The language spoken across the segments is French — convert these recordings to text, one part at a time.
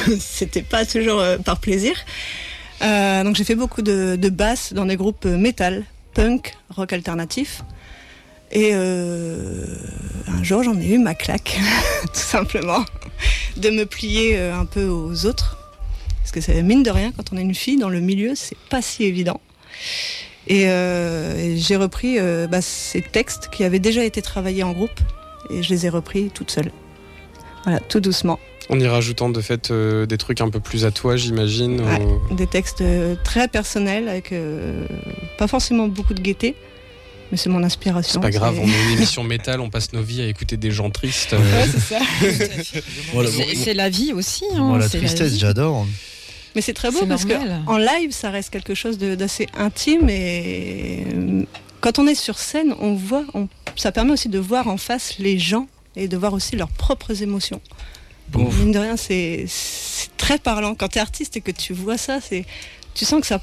c'était pas toujours par plaisir. Donc j'ai fait beaucoup de basses dans des groupes metal, punk, rock alternatif. Et un jour, j'en ai eu ma claque, tout simplement, de me plier un peu aux autres. Parce que c'est mine de rien, quand on est une fille dans le milieu, c'est pas si évident. Et j'ai repris ces textes qui avaient déjà été travaillés en groupe, et je les ai repris toute seule. Voilà, tout doucement. En y rajoutant de fait des trucs un peu plus à toi, j'imagine. Ouais, des textes très personnels, avec pas forcément beaucoup de gaieté. Mais c'est mon inspiration. C'est pas grave, on est une émission métal, on passe nos vies à écouter des gens tristes. Ouais, c'est ça. C'est la vie aussi. Moi, la tristesse, j'adore. Mais c'est très beau parce qu'en live, ça reste quelque chose d'assez intime. Et quand on est sur scène, ça permet aussi de voir en face les gens et de voir aussi leurs propres émotions. Bon, mine de rien, c'est très parlant. Quand tu es artiste et que tu vois ça, tu sens que ça...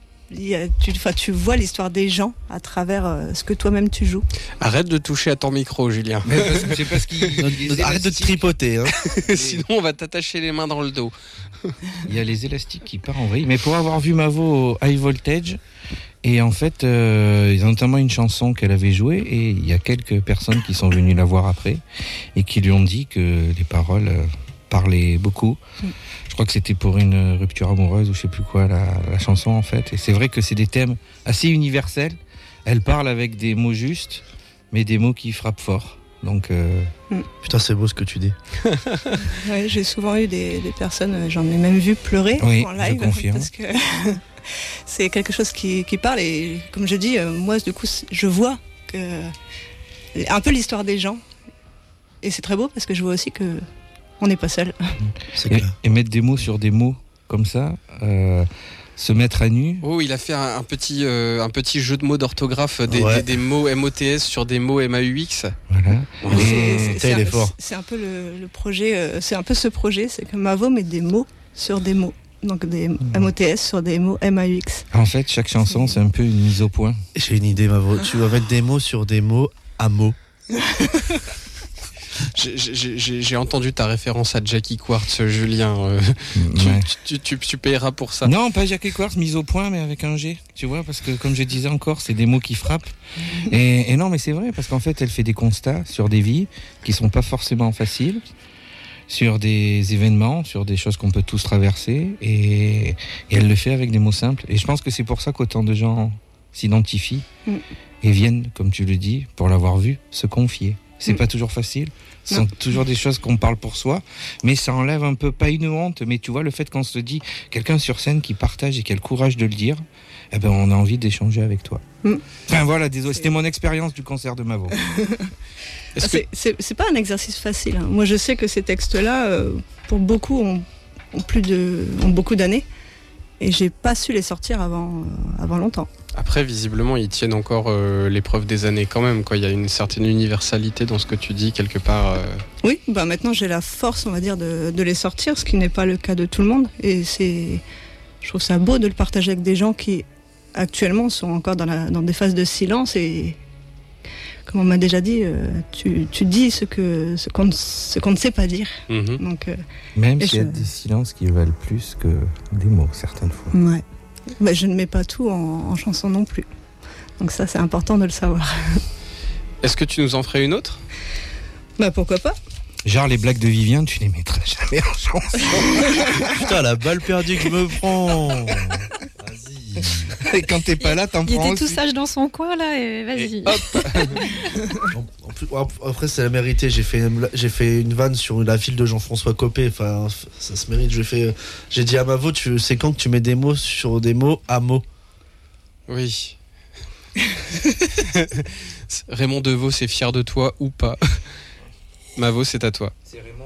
Tu vois l'histoire des gens à travers ce que toi-même tu joues. Arrête de toucher à ton micro, Julien. C'est parce qu'il arrête de tripoter. Hein. Sinon, on va t'attacher les mains dans le dos. Il y a les élastiques qui partent en vrille. Mais pour avoir vu Mavo au High Voltage, et en fait, il y a notamment une chanson qu'elle avait jouée, et il y a quelques personnes qui sont venues la voir après et qui lui ont dit que les paroles parlaient beaucoup. Je crois que c'était pour une rupture amoureuse ou je sais plus quoi, la chanson en fait. Et c'est vrai que c'est des thèmes assez universels. Elle parle avec des mots justes, mais des mots qui frappent fort. Donc, Putain, c'est beau ce que tu dis. Ouais, j'ai souvent eu des personnes, j'en ai même vu pleurer en live. Je confirme. Parce que c'est quelque chose qui parle. Et comme je dis, moi du coup, je vois un peu l'histoire des gens. Et c'est très beau parce que je vois aussi que on n'est pas seul. Et mettre des mots sur des mots comme ça, se mettre à nu. Oh, il a fait un petit jeu de mots d'orthographe, des mots MOTS sur des mots MAUX. Voilà. C'est un peu le projet, c'est un peu ce projet, c'est que Mavo met des mots sur des mots. Donc des MOTS sur des mots MAUX. En fait, chaque chanson, c'est un peu une mise au point. J'ai une idée, Mavo. Tu vas mettre des mots sur des mots à mots. J'ai entendu ta référence à Jackie Quartz, Julien. Tu payeras pour ça. Non, pas Jackie Quartz, mise au point, mais avec un G. Tu vois, parce que comme je disais encore, c'est des mots qui frappent. Et non, mais c'est vrai, parce qu'en fait, elle fait des constats sur des vies qui sont pas forcément faciles, sur des événements, sur des choses qu'on peut tous traverser, et elle le fait avec des mots simples. Et je pense que c'est pour ça qu'autant de gens s'identifient et viennent, comme tu le dis, pour l'avoir vu, se confier. C'est pas toujours facile, ce sont toujours des choses qu'on parle pour soi, mais ça enlève un peu, pas une honte, mais tu vois, le fait qu'on se dit, quelqu'un sur scène qui partage et qui a le courage de le dire, eh ben on a envie d'échanger avec toi. Enfin voilà, désolé, c'était mon expérience du concert de Mavo. C'est pas un exercice facile. Hein. Moi je sais que ces textes-là, pour beaucoup, ont beaucoup d'années, et j'ai pas su les sortir avant longtemps. Après, visiblement, ils tiennent encore l'épreuve des années quand même. Quoi. Il y a une certaine universalité dans ce que tu dis, quelque part. Oui, maintenant j'ai la force, on va dire, de les sortir, ce qui n'est pas le cas de tout le monde. Et je trouve ça beau de le partager avec des gens qui, actuellement, sont encore dans des phases de silence. Et comme on m'a déjà dit, tu dis ce qu'on ne sait pas dire. Donc, même s'il y a des silences qui valent plus que des mots, certaines fois. Ouais. Je ne mets pas tout en chanson non plus. Donc ça, c'est important de le savoir. Est-ce que tu nous en ferais une autre ? Pourquoi pas ? Genre les blagues de Viviane, tu les mettras jamais en chanson. Putain, la balle perdue que je me prends. Et quand t'es pas là, t'en prends aussi. Il était tout sage dans son coin là, et vas-y. Et hop. Après, c'est la mérité. J'ai fait une vanne sur la file de Jean-François Copé. Enfin, ça se mérite. J'ai dit à Mavo, c'est quand que tu mets des mots sur des mots à mots. Oui. Raymond Devos est fier de toi ou pas ? Mavo, c'est à toi. C'est Raymond